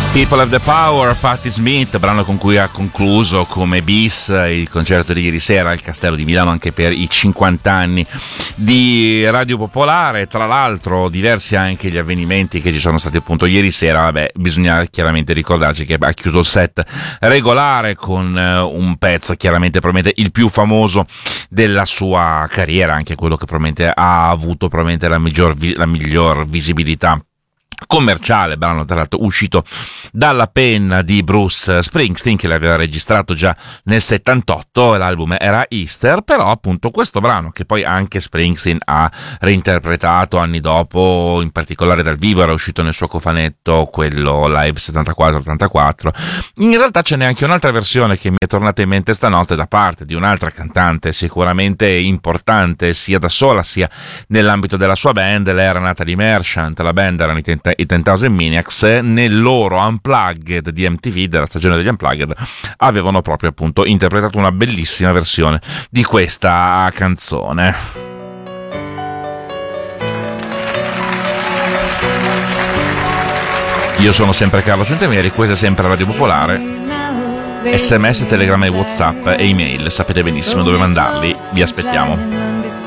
People Have the Power, Patti Smith, brano con cui ha concluso come bis il concerto di ieri sera al Castello di Milano anche per i 50 anni di Radio Popolare. Tra l'altro diversi anche gli avvenimenti che ci sono stati appunto ieri sera. Vabbè, bisogna chiaramente ricordarci che ha chiuso il set regolare con un pezzo chiaramente probabilmente il più famoso della sua carriera, anche quello che probabilmente ha avuto probabilmente la miglior visibilità commerciale, brano tra l'altro uscito dalla penna di Bruce Springsteen, che l'aveva registrato già nel 78, l'album era Easter, però appunto questo brano che poi anche Springsteen ha reinterpretato anni dopo, in particolare dal vivo, era uscito nel suo cofanetto, quello Live 74-84, in realtà ce n'è anche un'altra versione che mi è tornata in mente stanotte da parte di un'altra cantante sicuramente importante sia da sola sia nell'ambito della sua band, lei era Natalie Merchant, la band erano i 10,000 Maniacs. Nel loro Unplugged di MTV, della stagione degli Unplugged, avevano proprio appunto interpretato una bellissima versione di questa canzone. Io sono sempre Carlo Centemieri, questa è sempre Radio Popolare. SMS, Telegram e WhatsApp e email, sapete benissimo dove mandarli, vi aspettiamo.